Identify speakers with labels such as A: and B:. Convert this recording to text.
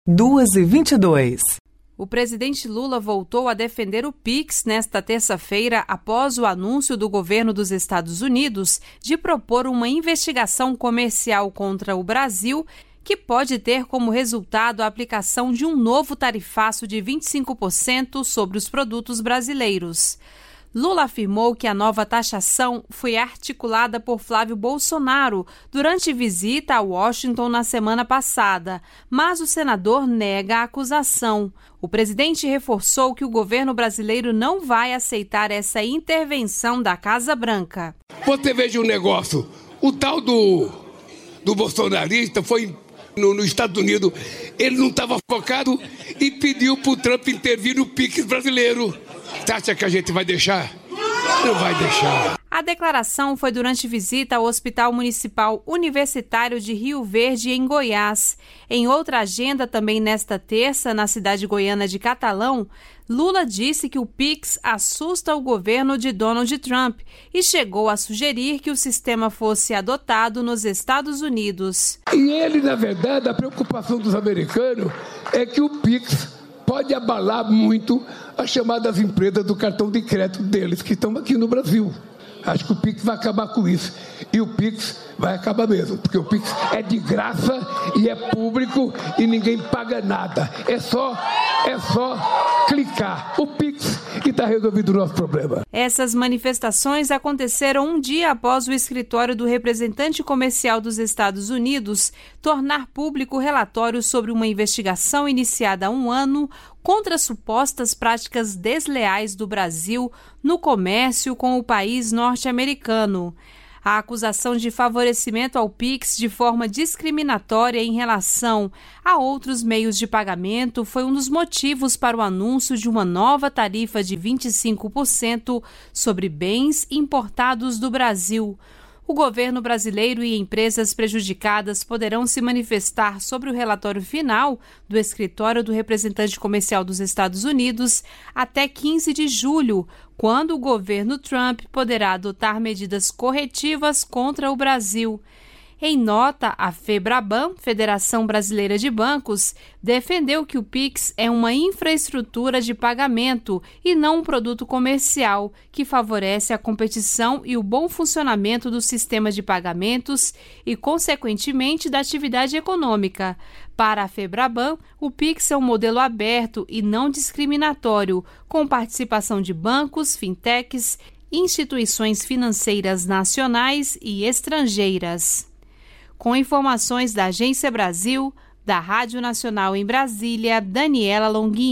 A: 2h22.
B: O presidente Lula voltou a defender o Pix nesta terça-feira após o anúncio do governo dos Estados Unidos de propor uma investigação comercial contra o Brasil que pode ter como resultado a aplicação de um novo tarifaço de 25% sobre os produtos brasileiros. Lula afirmou que a nova taxação foi articulada por Flávio Bolsonaro durante visita a Washington na semana passada, mas o senador nega a acusação. O presidente reforçou que o governo brasileiro não vai aceitar essa intervenção da Casa Branca.
C: Você veja um negócio, o tal do bolsonarista foi nos Estados Unidos, ele não estava focado e pediu para o Trump intervir no Pix brasileiro. Você acha que a gente vai deixar? Não vai deixar.
B: A declaração foi durante visita ao Hospital Municipal Universitário de Rio Verde, em Goiás. Em outra agenda, também nesta terça, na cidade goiana de Catalão, Lula disse que o Pix assusta o governo de Donald Trump e chegou a sugerir que o sistema fosse adotado nos Estados Unidos.
C: E ele, na verdade, a preocupação dos americanos é que o Pix pode abalar muito as chamadas empresas do cartão de crédito deles, que estão aqui no Brasil. Acho que o Pix vai acabar com isso. E o Pix vai acabar mesmo, porque o Pix é de graça e é público e ninguém paga nada. É só clicar. O Pix que está resolvido o nosso problema.
B: Essas manifestações aconteceram um dia após o escritório do representante comercial dos Estados Unidos tornar público o relatório sobre uma investigação iniciada há um ano contra supostas práticas desleais do Brasil no comércio com o país norte-americano. A acusação de favorecimento ao Pix de forma discriminatória em relação a outros meios de pagamento foi um dos motivos para o anúncio de uma nova tarifa de 25% sobre bens importados do Brasil. O governo brasileiro e empresas prejudicadas poderão se manifestar sobre o relatório final do escritório do representante comercial dos Estados Unidos até 15 de julho, quando o governo Trump poderá adotar medidas corretivas contra o Brasil. Em nota, a FEBRABAN, Federação Brasileira de Bancos, defendeu que o Pix é uma infraestrutura de pagamento e não um produto comercial que favorece a competição e o bom funcionamento do sistema de pagamentos e, consequentemente, da atividade econômica. Para a FEBRABAN, o Pix é um modelo aberto e não discriminatório, com participação de bancos, fintechs, instituições financeiras nacionais e estrangeiras. Com informações da Agência Brasil, da Rádio Nacional em Brasília, Daniela Longuinho.